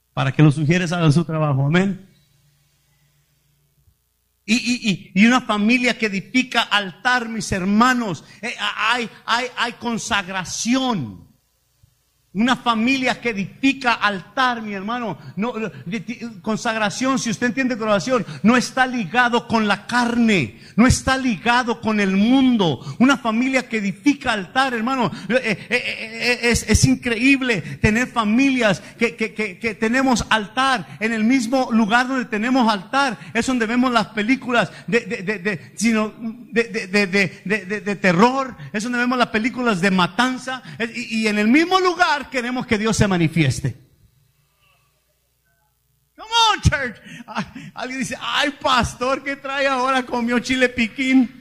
para que los sugieres hagan su trabajo. Amén. Y una familia que edifica altar, mis hermanos, hay consagración. Una familia que edifica altar, mi hermano, consagración, si usted entiende consagración, no está ligado con la carne, no está ligado con el mundo. Una familia que edifica altar, hermano, es increíble tener familias que tenemos altar en el mismo lugar donde tenemos altar. Es donde vemos las películas de terror, es donde vemos las películas de matanza, y en el mismo lugar queremos que Dios se manifieste. Come on, church. Alguien dice, ay, pastor, ¿qué trae ahora? Comió chile piquín.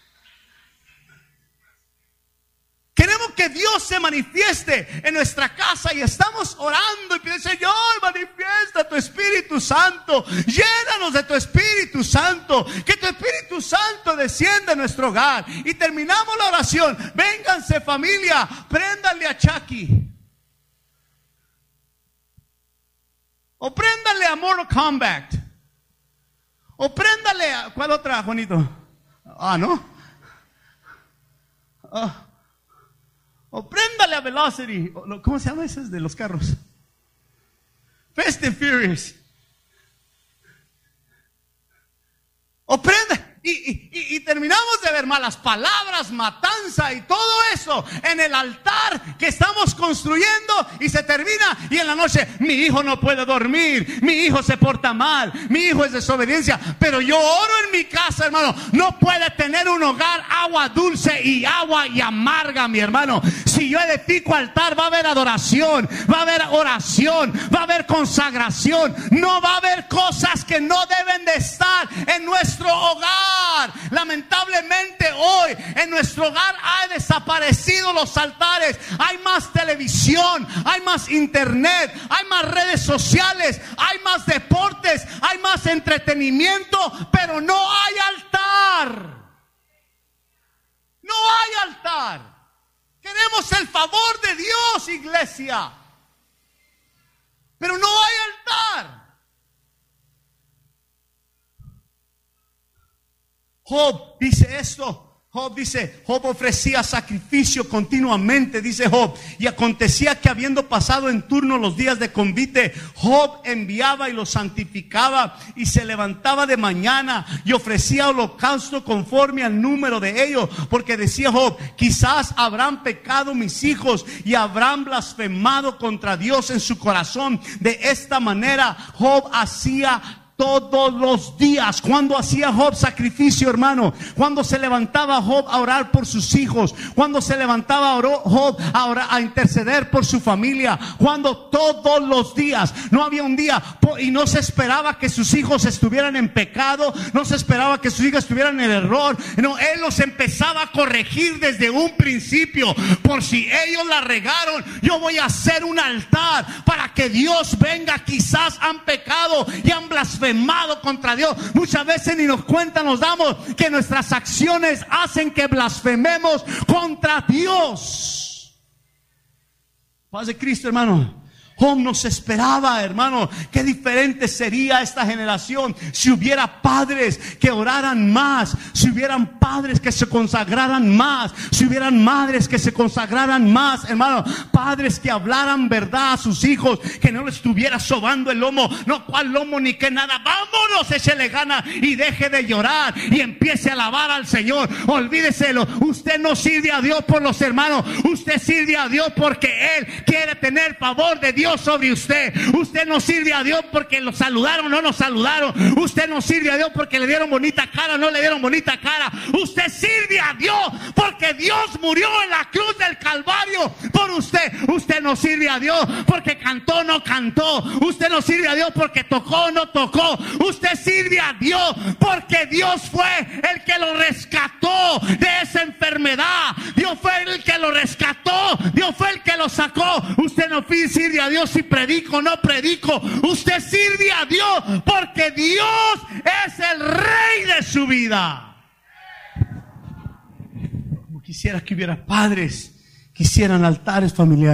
Queremos que Dios se manifieste en nuestra casa y estamos orando y pidiendo, Señor, manifiesta tu Espíritu Santo, llénanos de tu Espíritu Santo, que tu Espíritu Santo descienda en nuestro hogar. Y terminamos la oración. Vénganse, familia, préndanle a Chucky. O préndale a Mortal Kombat. O préndale a... ¿Cuál otra, Juanito? ¿No? O préndale a Velocity. ¿Cómo se llama ese de los carros? Fast and Furious. O prenda. Y terminamos de ver malas palabras, matanza y todo eso en el altar que estamos construyendo, y se termina, y en la noche, mi hijo no puede dormir, mi hijo se porta mal, mi hijo es desobediencia. Pero yo oro en mi casa, hermano. No puede tener un hogar agua dulce y agua y amarga, mi hermano. Si yo edifico altar, va a haber adoración, va a haber oración, va a haber consagración. No va a haber cosas que no deben de estar en nuestro hogar. Lamentablemente hoy en nuestro hogar ha desaparecido los altares. Hay más televisión, hay más internet, hay más redes sociales, hay más deportes, hay más entretenimiento, pero no hay altar. No hay altar. Queremos el favor de Dios, iglesia, pero no hay altar. Job dice esto. Job ofrecía sacrificio continuamente, dice Job. Y acontecía que habiendo pasado en turno los días de convite, Job enviaba y los santificaba, y se levantaba de mañana y ofrecía holocausto conforme al número de ellos. Porque decía Job, quizás habrán pecado mis hijos y habrán blasfemado contra Dios en su corazón. De esta manera Job hacía todos los días. Cuando hacía Job sacrificio, hermano, cuando se levantaba Job a orar por sus hijos, cuando se levantaba Job a interceder por su familia, cuando todos los días, no había un día, y no se esperaba que sus hijos estuvieran en pecado, no se esperaba que sus hijos estuvieran en error, no, él los empezaba a corregir desde un principio. Por si ellos la regaron, yo voy a hacer un altar para que Dios venga. Quizás han pecado y han blasfemado contra Dios. Muchas veces ni nos cuenta nos damos que nuestras acciones hacen que blasfememos contra Dios. Paz de Cristo, hermano. Job nos esperaba, hermano. Qué diferente sería esta generación si hubiera padres que oraran más, si hubieran padres que se consagraran más, si hubieran madres que se consagraran más, hermano. Padres que hablaran verdad a sus hijos, que no les estuviera sobando el lomo. No, cuál lomo ni que nada. Vámonos, échele gana y deje de llorar y empiece a alabar al Señor. Olvídeselo. Usted no sirve a Dios por los hermanos. Usted sirve a Dios porque Él quiere tener favor de Dios sobre usted. Usted no sirve a Dios porque lo saludaron o no lo saludaron. Usted no sirve a Dios porque le dieron bonita cara o no le dieron bonita cara. Usted sirve a Dios porque Dios murió en la cruz del Calvario por usted. Usted no sirve a Dios porque cantó o no cantó. Usted no sirve a Dios porque tocó o no tocó. Usted sirve a Dios porque Dios fue el que lo rescató de esa enfermedad. Dios fue el que lo rescató. Dios fue el que lo sacó. Usted no sirve a Dios si predico o no predico. Usted sirve a Dios porque Dios es el rey de su vida. Como quisiera que hubiera padres que hicieran altares familiares.